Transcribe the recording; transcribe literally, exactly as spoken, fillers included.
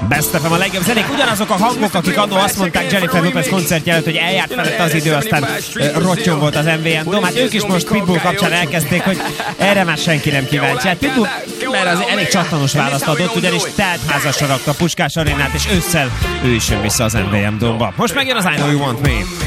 Best ef em a legjobb zenék, ugyanazok a hangok, akik annól azt mondták Jennifer Lopez koncertje előtt, hogy eljárt felette az idő, aztán rottyom volt az em vé em Dome. Hát ők is most Pitbull kapcsán elkezdték, hogy erre már senki nem kíváncsi. Hát Pitbull, mert az elég csattanós választ adott, ugyanis teltházasra rakta a Puskás arénát, és ősszel ő is jön vissza az em vé em Dome-ba. Most megjön az I Know You Want Me.